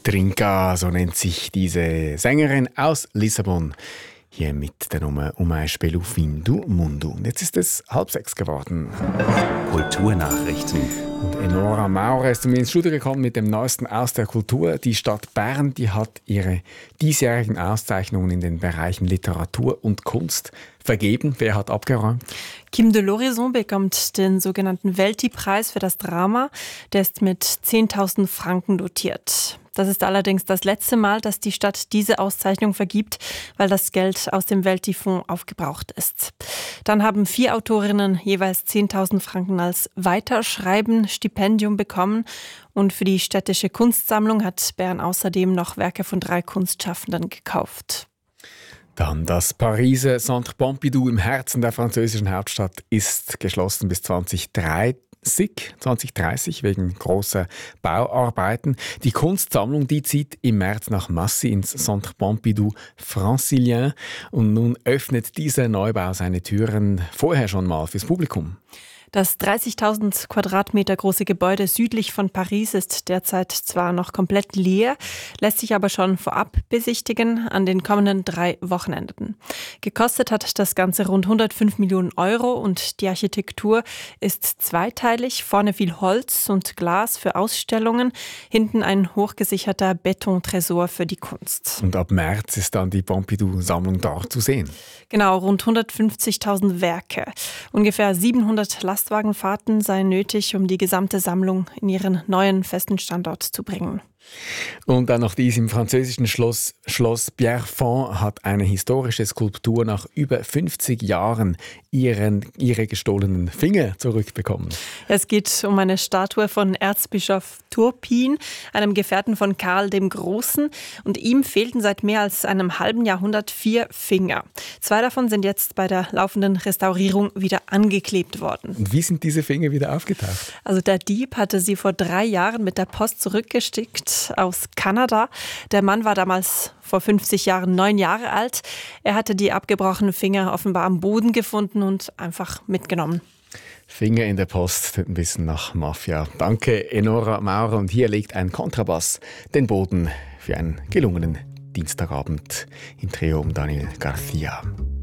Trinca, so nennt sich diese Sängerin aus Lissabon. Hier mit der Nummer «Um ein Spiel auf Fin do Mundo». Und jetzt ist es 5:30 geworden. Kulturnachrichten. Und Enora Maurer ist zu mir ins Studio gekommen mit dem Neuesten aus der Kultur. Die Stadt Bern, die hat ihre diesjährigen Auszeichnungen in den Bereichen Literatur und Kunst vergeben. Wer hat abgeräumt? Kim de l'Horizon bekommt den sogenannten Welti-Preis für das Drama. Der ist mit 10.000 Franken dotiert. Das ist allerdings das letzte Mal, dass die Stadt diese Auszeichnung vergibt, weil das Geld aus dem Welti-Fonds aufgebraucht ist. Dann haben 4 Autorinnen jeweils 10.000 Franken als Weiterschreiben-Stipendium bekommen. Und für die städtische Kunstsammlung hat Bern außerdem noch Werke von 3 Kunstschaffenden gekauft. Dann das Pariser Centre Pompidou im Herzen der französischen Hauptstadt ist geschlossen bis 2030 wegen großer Bauarbeiten. Die Kunstsammlung, die zieht im März nach Massy ins Centre Pompidou Francilien und nun öffnet dieser Neubau seine Türen vorher schon mal fürs Publikum. Das 30.000 Quadratmeter große Gebäude südlich von Paris ist derzeit zwar noch komplett leer, lässt sich aber schon vorab besichtigen an den kommenden 3 Wochenenden. Gekostet hat das Ganze rund 105 Millionen Euro und die Architektur ist zweiteilig. Vorne viel Holz und Glas für Ausstellungen, hinten ein hochgesicherter Betontresor für die Kunst. Und ab März ist dann die Pompidou-Sammlung dort zu sehen. Genau, rund 150.000 Werke. Ungefähr 700 Lastwagenfahrten seien nötig, um die gesamte Sammlung in ihren neuen festen Standort zu bringen. Und dann noch dies im französischen Schloss Pierrefonds hat eine historische Skulptur nach über 50 Jahren ihre gestohlenen Finger zurückbekommen. Es geht um eine Statue von Erzbischof Turpin, einem Gefährten von Karl dem Großen. Und ihm fehlten seit mehr als einem halben Jahrhundert 4 Finger. 2 davon sind jetzt bei der laufenden Restaurierung wieder angeklebt worden. Und wie sind diese Finger wieder aufgetaucht? Also der Dieb hatte sie vor 3 Jahren mit der Post zurückgestickt aus Kanada. Der Mann war damals vor 50 Jahren 9 Jahre alt. Er hatte die abgebrochenen Finger offenbar am Boden gefunden und einfach mitgenommen. Finger in der Post, ein bisschen nach Mafia. Danke, Enora Maurer. Und hier legt ein Kontrabass den Boden für einen gelungenen Dienstagabend im Trio um Daniel Garcia.